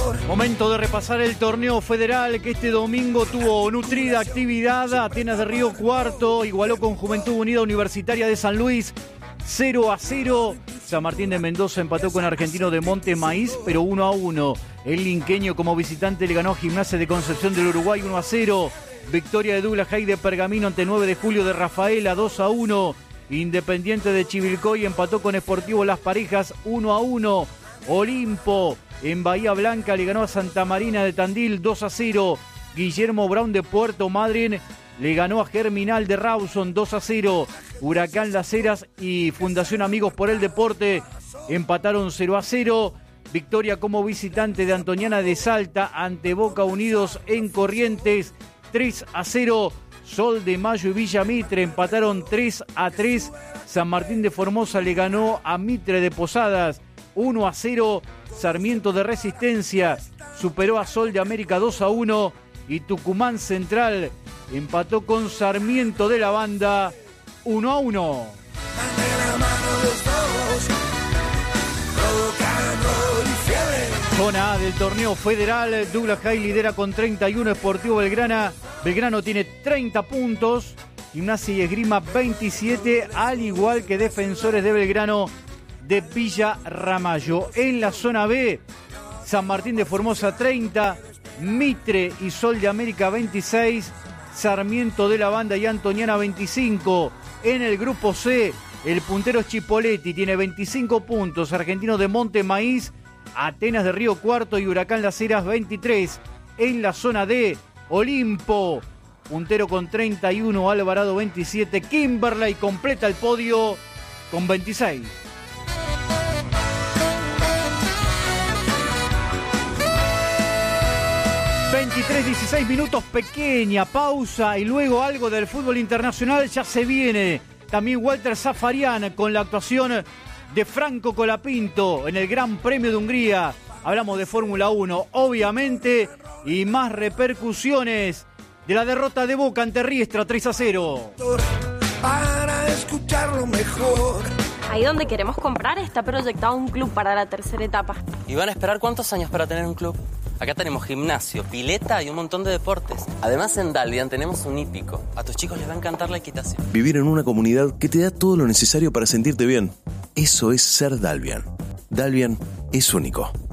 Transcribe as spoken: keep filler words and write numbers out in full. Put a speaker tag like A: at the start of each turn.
A: Momento de repasar el torneo federal que este domingo tuvo nutrida actividad. Atenas de Río cuarto, igualó con Juventud Unida Universitaria de San Luis cero a cero. San Martín de Mendoza empató con Argentino de Monte Maíz, pero uno a uno. El linqueño como visitante le ganó a Gimnasia de Concepción del Uruguay uno a cero. Victoria de Douglas Haig de Pergamino ante nueve de julio de Rafaela dos a uno. Independiente de Chivilcoy empató con Sportivo Las Parejas uno a uno. Olimpo en Bahía Blanca le ganó a Santa Marina de Tandil dos a cero. Guillermo Brown de Puerto Madryn le ganó a Germinal de Rawson dos a cero. Huracán Las Heras y Fundación Amigos por el Deporte empataron cero a cero. Victoria como visitante de Antoniana de Salta ante Boca Unidos en Corrientes tres a cero. Sol de Mayo y Villa Mitre empataron tres a tres. San Martín de Formosa le ganó a Mitre de Posadas uno a cero. Sarmiento de Resistencia superó a Sol de América dos a uno. Y Tucumán Central empató con Sarmiento de la Banda uno a uno. Zona A del torneo federal, Douglas Haig lidera con treinta y uno, Sportivo Belgrana. Belgrano tiene treinta puntos, Gimnasia y Esgrima veintisiete, al igual que Defensores de Belgrano de Villa Ramallo. En la zona B, San Martín de Formosa treinta, Mitre y Sol de América veintiséis, Sarmiento de la Banda y Antoniana veinticinco. En el grupo C, el puntero es Chipoleti, tiene veinticinco puntos, Argentino de Monte Maíz, Atenas de Río Cuarto y Huracán Las Heras veintitrés. En la zona D, Olimpo, puntero con treinta y uno, Alvarado veintisiete, Kimberley completa el podio con veintiséis. veintitrés dieciséis minutos, pequeña pausa y luego algo del fútbol internacional ya se viene. También Walter Zafarian con la actuación de Franco Colapinto en el Gran Premio de Hungría. Hablamos de Fórmula uno, obviamente, y más repercusiones de la derrota de Boca ante Riestra tres a cero.
B: Para escucharlo mejor.
C: Ahí donde queremos comprar está proyectado un club para la tercera etapa.
D: ¿Y van a esperar cuántos años para tener un club? Acá tenemos gimnasio, pileta y un montón de deportes. Además, en Dalvian tenemos un hípico. A tus chicos les va a encantar la equitación.
E: Vivir en una comunidad que te da todo lo necesario para sentirte bien. Eso es ser Dalvian. Dalvian es único.